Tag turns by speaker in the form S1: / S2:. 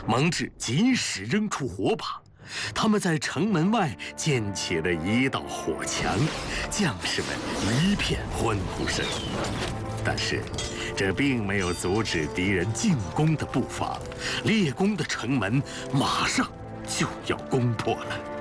S1: 蒙挚及时扔出火把，他们在城门外建起了一道火墙，将士们一片欢呼声。但是，这并没有阻止敌人进攻的步伐，列公的城门马上就要攻破了。